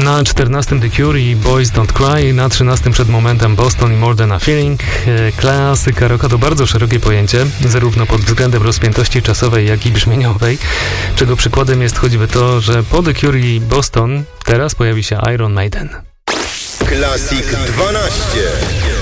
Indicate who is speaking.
Speaker 1: Na 14 The Cure i Boys Don't Cry, na 13 przed momentem Boston i More Than a Feeling. Klasyka rocka to bardzo szerokie pojęcie, zarówno pod względem rozpiętości czasowej, jak i brzmieniowej, czego przykładem jest choćby to, że po The Cure i Boston teraz pojawi się Iron Maiden.
Speaker 2: Classic 12.